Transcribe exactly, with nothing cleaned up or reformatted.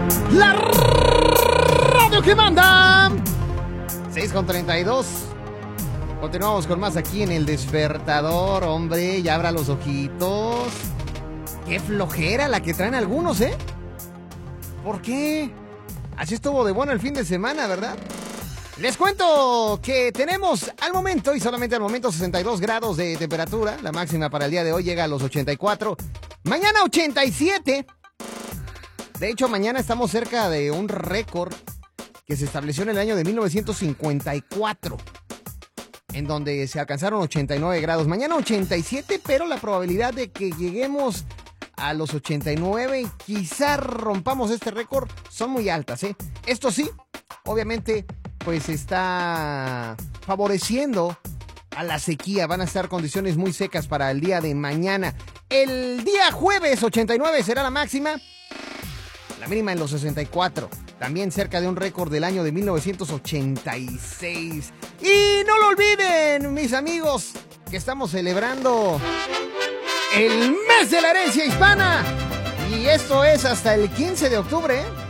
La radio que manda. seis con treinta y dos. Continuamos con más aquí en El Despertador. Hombre, ya abra los ojitos. Qué flojera la que traen algunos, ¿eh? ¿Por qué? Así estuvo de bueno el fin de semana, ¿verdad? Les cuento que tenemos al momento, y solamente al momento, sesenta y dos grados de temperatura. La máxima para el día de hoy llega a los ochenta y cuatro. Mañana ochenta y siete. De hecho, mañana estamos cerca de un récord que se estableció en el año de mil novecientos cincuenta y cuatro, en donde se alcanzaron ochenta y nueve grados. Mañana ochenta y siete, pero la probabilidad de que lleguemos a los ochenta y nueve y quizá rompamos este récord son muy altas, ¿eh? Esto sí, obviamente, pues está favoreciendo a la sequía. Van a estar condiciones muy secas para el día de mañana. El día jueves ochenta y nueve será la máxima. La mínima en los sesenta y cuatro. También cerca de un récord del año de mil novecientos ochenta y seis. Y no lo olviden, mis amigos, que estamos celebrando el mes de la herencia hispana. Y esto es hasta el quince de octubre, ¿eh?